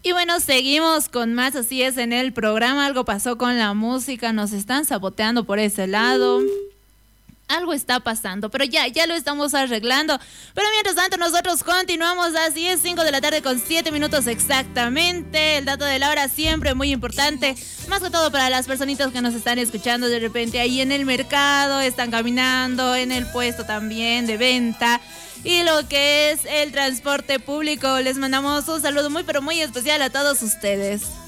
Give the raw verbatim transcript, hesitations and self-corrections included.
Y bueno, seguimos con más, así es, en el programa. Algo pasó con la música, nos están saboteando por ese lado. Algo está pasando, pero ya, ya lo estamos arreglando. Pero mientras tanto nosotros continuamos, así es, cinco de la tarde con siete minutos exactamente. El dato de la hora siempre muy importante, más que todo para las personitas que nos están escuchando de repente ahí en el mercado, están caminando, en el puesto también de venta. Y lo que es el transporte público, les mandamos un saludo muy pero muy especial a todos ustedes.